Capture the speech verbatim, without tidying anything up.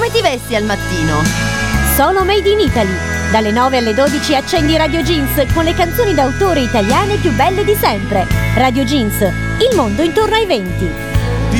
Come ti vesti al mattino? Solo Made in Italy. Dalle nove alle dodici accendi Radio Jeans con le canzoni d'autore italiane più belle di sempre. Radio Jeans, il mondo intorno ai venti.